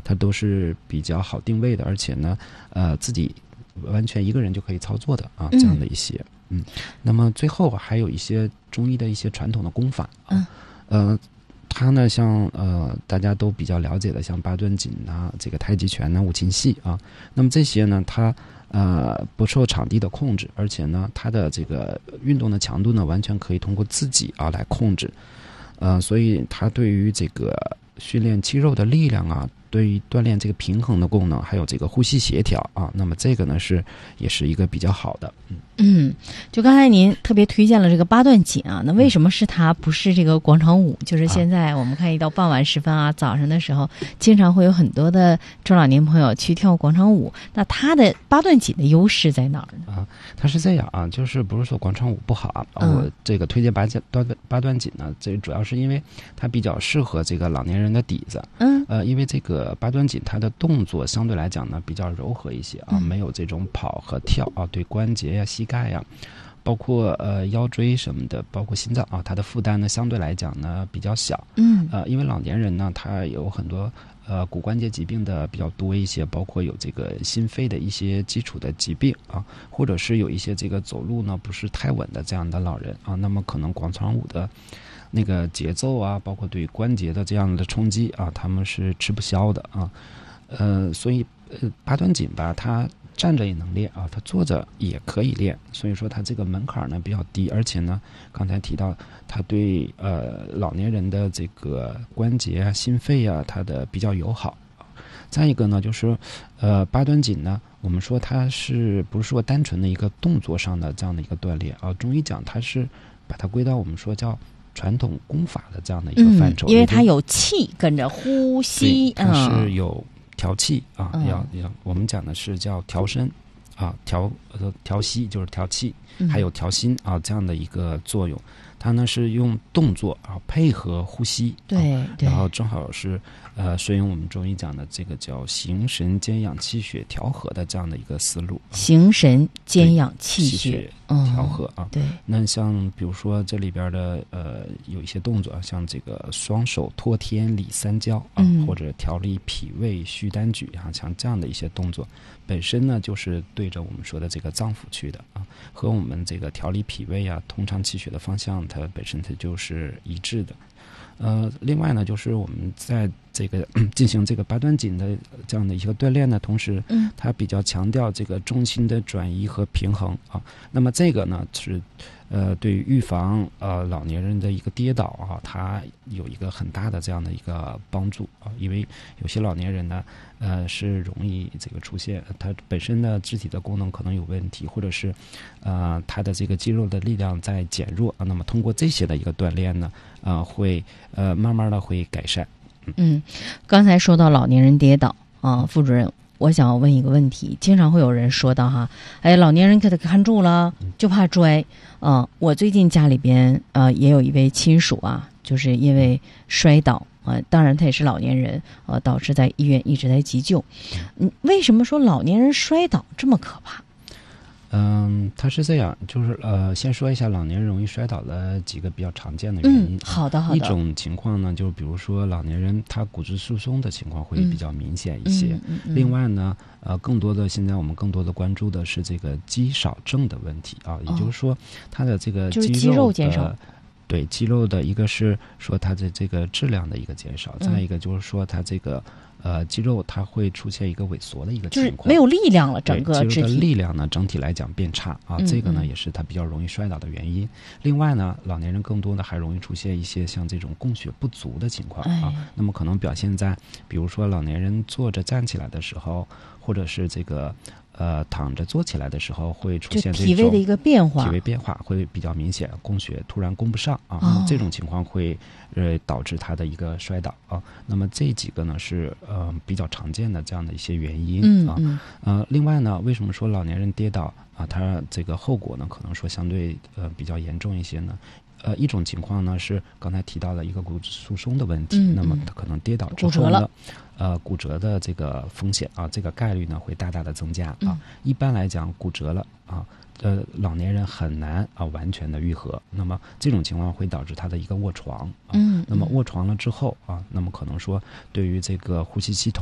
它都是比较好定位的，而且呢自己完全一个人就可以操作的啊，这样的一些那么最后还有一些中医的一些传统的功法它呢像大家都比较了解的，像八段锦啊，这个太极拳呢，五禽戏啊，那么这些呢它不受场地的控制，而且呢它的这个运动的强度呢完全可以通过自己来控制所以它对于这个训练肌肉的力量啊，对于锻炼这个平衡的功能，还有这个呼吸协调啊，那么这个呢也是一个比较好的。 就刚才您特别推荐了这个八段锦啊，那为什么是它不是这个广场舞？就是现在我们看一到傍晚时分啊，早上的时候，经常会有很多的中老年朋友去跳广场舞。那它的八段锦的优势在哪儿呢？ 它是这样啊，就是不是说广场舞不好我这个推荐八段锦呢，这主要是因为它比较适合这个老年人的底子。因为这个八段锦它的动作相对来讲呢比较柔和一些没有这种跑和跳对关节呀、膝盖呀，包括腰椎什么的，包括心脏它的负担呢相对来讲呢比较小。因为老年人呢他有很多骨关节疾病的比较多一些，包括有这个心肺的一些基础的疾病或者是有一些这个走路呢不是太稳的这样的老人那么可能广场舞的那个节奏包括对关节的这样的冲击他们是吃不消的所以八段锦吧，它站着也能练它坐着也可以练，所以说它这个门槛呢比较低，而且呢刚才提到它对老年人的这个关节心肺它的比较友好。再一个呢就是八段锦呢，我们说它是不是说单纯的一个动作上的这样的一个锻炼中医讲它是把它归到我们说叫传统功法的这样的一个范畴， 因为它有气跟着呼吸它是有调气要我们讲的是叫调身调息就是调气，还有调心这样的一个作用。它呢是用动作配合呼吸， 对， 然后正好是顺应我们中医讲的这个叫形神兼养气血调和的这样的一个思路。 形神兼养气血调和对。 那像比如说这里边的有一些动作像这个双手托天理三焦或者调理脾胃虚单举像这样的一些动作，本身呢就是对着我们说的这个脏腑去的和我们这个调理脾胃通畅气血的方向它本身它就是一致的。另外呢就是我们在这个进行这个八段锦的这样的一个锻炼呢，同时它比较强调这个重心的转移和平衡那么这个呢是对于预防老年人的一个跌倒它有一个很大的这样的一个帮助因为有些老年人呢是容易这个出现他本身的肢体的功能可能有问题，或者是他的这个肌肉的力量在减弱那么通过这些的一个锻炼呢会慢慢的会改善。 刚才说到老年人跌倒副主任，我想要问一个问题，经常会有人说到老年人给他看住了就怕摔我最近家里边也有一位亲属就是因为摔倒当然他也是老年人导致在医院一直在急救。为什么说老年人摔倒这么可怕？ 它是这样，就是先说一下老年人容易摔倒的几个比较常见的原因。 好的。 一种情况呢，就比如说老年人他骨质疏松的情况会比较明显一些。另外呢，现在我们更多的关注的是这个肌少症的问题也就是说他的这个肌肉减少。 对肌肉的一个是说它的这个质量的一个减少，再一个就是说它这个肌肉它会出现一个萎缩的一个情况， 就是没有力量了，整个肌肉的力量呢整体来讲变差这个呢也是它比较容易摔倒的原因。另外呢，老年人更多的还容易出现一些像这种供血不足的情况那么可能表现在比如说老年人坐着站起来的时候，或者是这个躺着坐起来的时候会出现这种体位的一个变化， 体位变化会比较明显，供血突然供不上那么这种情况会导致他的一个摔倒那么这几个呢是比较常见的这样的一些原因另外呢，为什么说老年人跌倒他这个后果呢可能说相对比较严重一些呢？一种情况呢是刚才提到的一个骨质疏松的问题那么他可能跌倒之后呢骨折的这个风险这个概率呢会大大的增加一般来讲骨折了老年人很难完全的愈合，那么这种情况会导致他的一个卧床那么卧床了之后那么可能说对于这个呼吸系统